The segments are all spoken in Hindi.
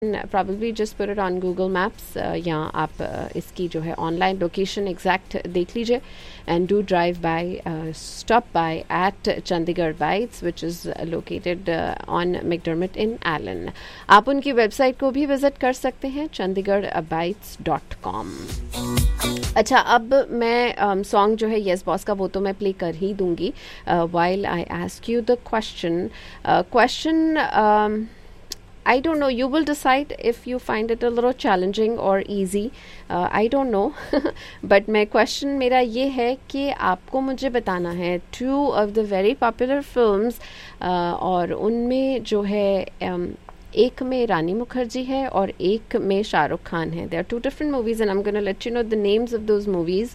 probably just put it on Google Maps या आप इसकी जो है ऑनलाइन लोकेशन एग्जैक्ट देख लीजिए and do drive by stop by at Chandigarh Bites which is located on McDermott in Allen. आप उनकी वेबसाइट को भी विजिट कर सकते हैं chandigarhbites.com. अच्छा, अब मैं सॉन्ग जो है यस बॉस का वो तो मैं प्ले कर ही दूंगी while I ask you the question. I don't know, you will decide if you find it a little challenging or easy. I don't know. But my question मेरा ये है कि आपको मुझे बताना है two of the very popular films और उनमें जो है एक में रानी मुखर्जी है और एक में शाहरुख खान है. There are two different movies and I'm going to let you know the names of those movies.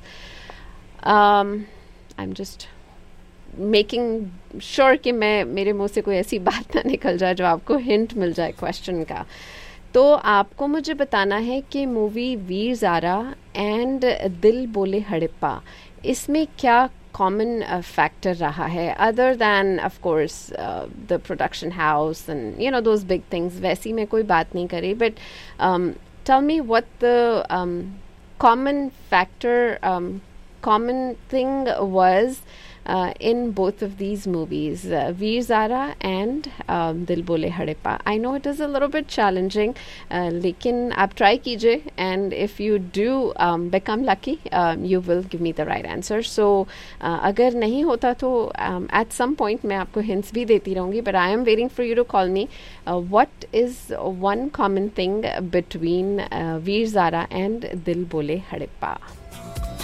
I'm just making sure कि मैं मेरे मुंह से कोई ऐसी बात ना निकल जाए जो आपको हिंट मिल जाए क्वेश्चन का. तो आपको मुझे बताना है कि मूवी वीर ज़ारा एंड दिल बोले हड़प्पा इसमें क्या कॉमन फैक्टर रहा है other than of course the production house and you know those big things. वैसी मैं कोई बात नहीं करी but tell me what the common factor common thing was in both of these movies, Veer Zara and Dil Bole Hadippa. I know it is a little bit challenging, लेकिन आप try कीजिए and if you do become lucky, you will give me the right answer. So अगर नहीं होता तो at some point मैं आपको hints भी देती रहूँगी, but I am waiting for you to call me. What is one common thing between Veer Zara and Dil Bole Hadippa?